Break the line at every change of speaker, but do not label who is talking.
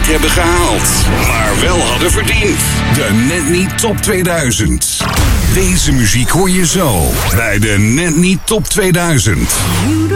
hebben gehaald, maar wel hadden verdiend. De Net Niet Top 2000. Deze muziek hoor je zo bij de Net Niet Top 2000.